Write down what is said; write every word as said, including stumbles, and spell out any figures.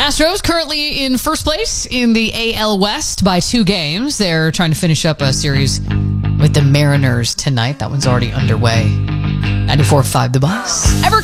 Astros currently in first place in the A L West by two games. They're trying to finish up a series with the Mariners tonight. That one's already underway. ninety-four point five The Buzz. Ever